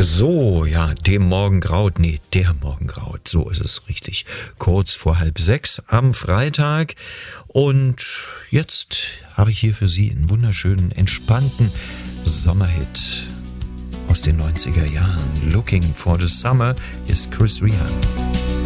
So, ja, dem Morgengraut, nee, der Morgengraut, so ist es richtig. Kurz vor 5:30 am Freitag. Und jetzt habe ich hier für Sie einen wunderschönen, entspannten Sommerhit aus den 90er Jahren. Looking for the Summer ist Chris Rea.